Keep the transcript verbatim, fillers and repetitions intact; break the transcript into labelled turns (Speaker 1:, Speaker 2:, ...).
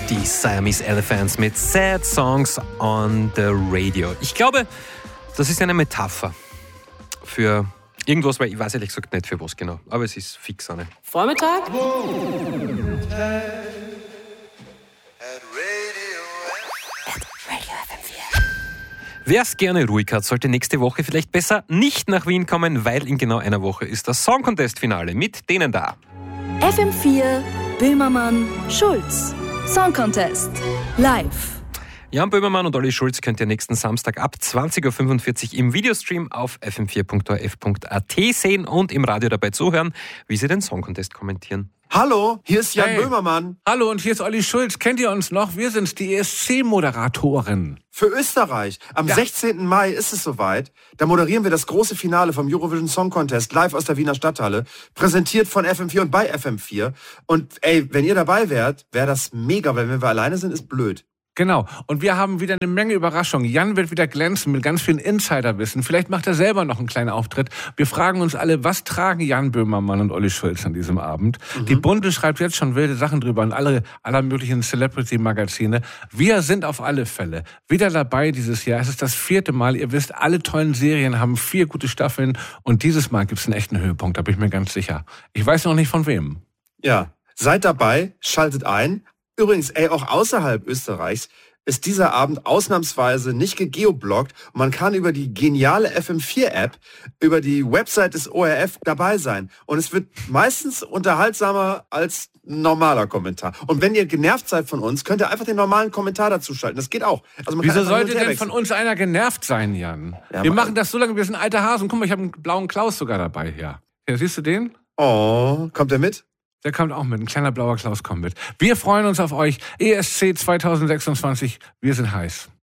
Speaker 1: Die Siamese Elephants mit Sad Songs on the Radio. Ich glaube, das ist eine Metapher für irgendwas, weil ich weiß ehrlich gesagt nicht für was genau. Aber es ist fix eine.
Speaker 2: Vormittag.
Speaker 1: Wer es gerne ruhig hat, sollte nächste Woche vielleicht besser nicht nach Wien kommen, weil in genau einer Woche ist das Song Contest Finale mit denen da.
Speaker 3: F M vier, Böhmermann, Schulz. Song Contest. Live.
Speaker 1: Jan Böhmermann und Olli Schulz könnt ihr nächsten Samstag ab zwanzig Uhr fünfundvierzig im Videostream auf f m vier punkt o r f punkt a t sehen und im Radio dabei zuhören, wie sie den Song Contest kommentieren.
Speaker 4: Hallo, hier ist Jan
Speaker 5: hey.
Speaker 4: Böhmermann.
Speaker 5: Hallo, und hier ist Olli Schulz. Kennt ihr uns noch? Wir sind die E S C-Moderatoren.
Speaker 4: Für Österreich. Am
Speaker 5: Ja.
Speaker 4: sechzehnten Mai ist es soweit. Da moderieren wir das große Finale vom Eurovision Song Contest live aus der Wiener Stadthalle. Präsentiert von F M vier und bei F M vier. Und ey, wenn ihr dabei wärt, wäre das mega, weil wenn wir alleine sind, ist blöd.
Speaker 5: Genau. Und wir haben wieder eine Menge Überraschungen. Jan wird wieder glänzen mit ganz vielen Insiderwissen. Vielleicht macht er selber noch einen kleinen Auftritt. Wir fragen uns alle, was tragen Jan Böhmermann und Olli Schulz an diesem Abend? Mhm. Die Bunte schreibt jetzt schon wilde Sachen drüber und alle aller möglichen Celebrity-Magazine. Wir sind auf alle Fälle wieder dabei dieses Jahr. Es ist das vierte Mal. Ihr wisst, alle tollen Serien haben vier gute Staffeln. Und dieses Mal gibt es einen echten Höhepunkt, da bin ich mir ganz sicher. Ich weiß noch nicht von wem.
Speaker 4: Ja, seid dabei, schaltet ein. Übrigens, ey, auch außerhalb Österreichs ist dieser Abend ausnahmsweise nicht gegeoblockt. Und man kann über die geniale F M vier App, über die Website des O R F dabei sein. Und es wird meistens unterhaltsamer als ein normaler Kommentar. Und wenn ihr genervt seid von uns, könnt ihr einfach den normalen Kommentar dazu schalten. Das geht auch. Also man
Speaker 5: Wieso
Speaker 4: kann
Speaker 5: sollte denn von uns einer genervt sein, Jan?
Speaker 4: Ja,
Speaker 5: wir
Speaker 4: aber-
Speaker 5: machen das so lange, wir sind alte Hasen. Guck mal, ich habe einen blauen Klaus sogar dabei hier. Ja, siehst du den?
Speaker 4: Oh, kommt er mit?
Speaker 5: Der kommt auch mit. Ein kleiner blauer Klaus kommt mit. Wir freuen uns auf euch. E S C zwanzig sechsundzwanzig. Wir sind heiß.